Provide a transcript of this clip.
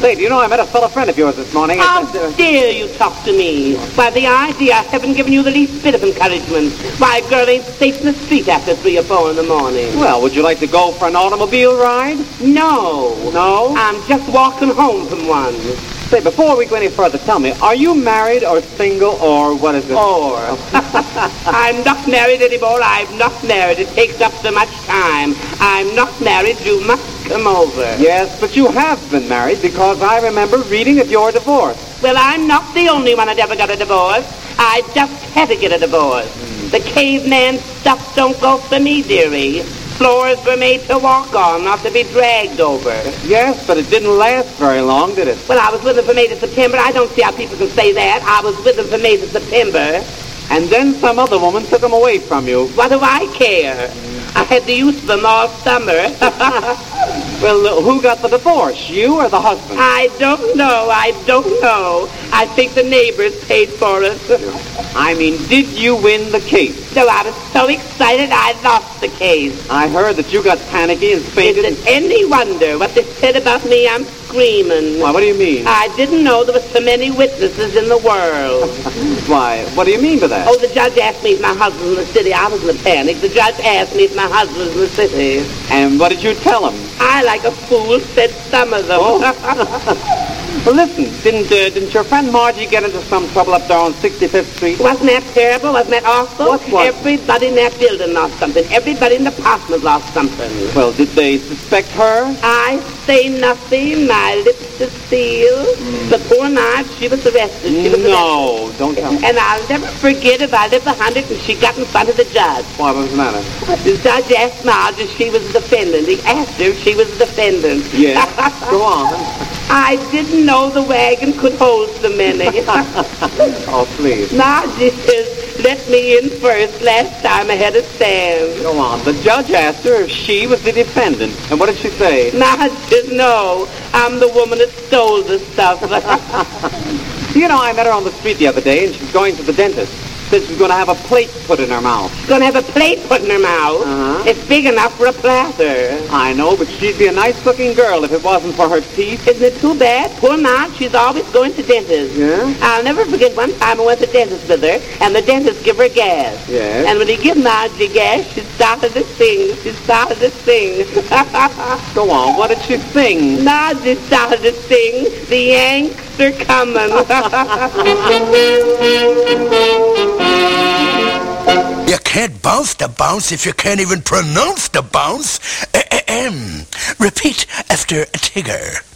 Say, do you know I met a fellow friend of yours this morning? How dare you talk to me? Why, the idea, I haven't given you the least bit of encouragement. Why, a girl ain't safe in the street after 3 or 4 in the morning. Well, would you like to go for an automobile ride? No. No? I'm just walking home from one. Say, before we go any further, tell me, are you married or single or what is it? Or. I'm not married anymore. I'm not married. It takes up so much time. I'm not married. You must come over. Yes, but you have been married because I remember reading of your divorce. Well, I'm not the only one that ever got a divorce. I just had to get a divorce. The caveman stuff don't go for me, dearie. Floors were made to walk on, not to be dragged over. Yes, but it didn't last very long, did it? Well, I was with him from May to September. I don't see how people can say that. I was with him from May to September. And then some other woman took him away from you. What do I care? I had the use of them all summer. Well, who got the divorce, you or the husband? I don't know. I think the neighbors paid for it. I mean, did you win the case? No, I was so excited I lost the case. I heard that you got panicky and fainted. Is it any wonder what they said about me? I'm screaming. Why, what do you mean? I didn't know there were so many witnesses in the world. Why, what do you mean by that? Oh, the judge asked me if my husband was in the city. I was in a panic. The judge asked me if my husband was in the city. And what did you tell him? I, like a fool, said some of them. Oh. Well, listen, didn't your friend Margie get into some trouble up there on 65th Street? Wasn't that terrible? Wasn't that awful? What? Everybody in that building lost something. Everybody in the apartment lost something. Well, did they suspect her? I say nothing. My lips are sealed. The poor night, she was arrested. No, don't tell me. And I'll never forget if I live 100 and she got in front of the judge. Why, what was the matter? The judge asked Marge if she was a defendant. He asked her if she was a defendant. Yes. Go on. I didn't know the wagon could hold so many. Oh, please. Margie says, let me in first. Last time I had a stand. Go on. The judge asked her if she was the defendant. And what did she say? Margie says, no, I'm the woman that stole the stuff. You know, I met her on the street the other day, and she's going to the dentist. Said she's going to have a plate put in her mouth. She's going to have a plate put in her mouth? Uh-huh. It's big enough for a platter. I know, but she'd be a nice-looking girl if it wasn't for her teeth. Isn't it too bad? Poor Marge, she's always going to dentists. Yeah? I'll never forget one time I went to the dentist with her, and the dentist gave her gas. Yes? And when he gave Margie gas, she started to sing. Go on, what did she sing? Margie started to sing, the Yanks are coming. You can't bounce the bounce if you can't even pronounce the bounce. Repeat after Tigger.